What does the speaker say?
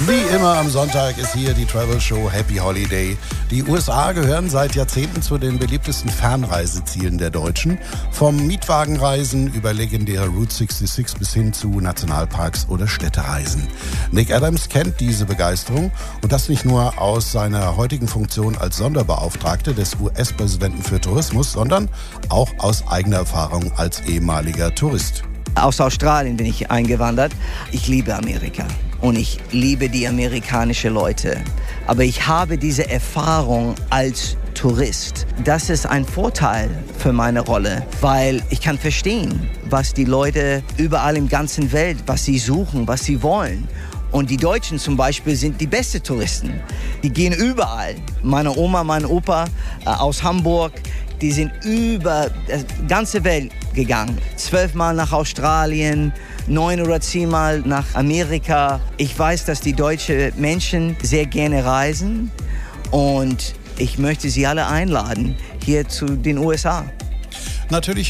Wie immer am Sonntag ist hier die Travel Show Happy Holiday. Die USA gehören seit Jahrzehnten zu den beliebtesten Fernreisezielen der Deutschen. Vom Mietwagenreisen über legendäre Route 66 bis hin zu Nationalparks oder Städtereisen. Nick Adams kennt diese Begeisterung und das nicht nur aus seiner heutigen Funktion als Sonderbeauftragte des US-Präsidenten für Tourismus, sondern auch aus eigener Erfahrung als ehemaliger Tourist. Aus Australien bin ich eingewandert. Ich liebe Amerika und ich liebe die amerikanischen Leute. Aber ich habe diese Erfahrung als Tourist. Das ist ein Vorteil für meine Rolle, weil ich kann verstehen, was die Leute überall im ganzen Welt, was sie suchen, was sie wollen. Und die Deutschen zum Beispiel sind die besten Touristen. Die gehen überall. Meine Oma, mein Opa aus Hamburg, die sind über die ganze Welt gegangen. 12 Mal nach Australien, 9 oder 10 Mal nach Amerika. Ich weiß, dass die deutschen Menschen sehr gerne reisen und ich möchte sie alle einladen hier zu den USA. Natürlich